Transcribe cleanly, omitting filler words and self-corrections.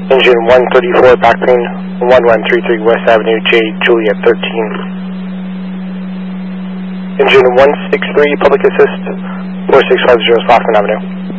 Engine 134, back pain, 1133 West Avenue, J. Juliet 13. Engine 163, public assist, 4650 Sloughman Avenue.